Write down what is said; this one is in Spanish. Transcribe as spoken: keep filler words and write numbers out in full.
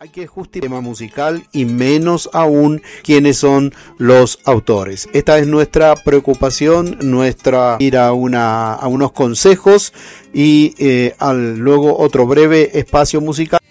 Hay que justificar el tema musical y menos aún quiénes son los autores. Esta es nuestra preocupación, nuestra ir a, una, a unos consejos y eh, al, luego otro breve espacio musical.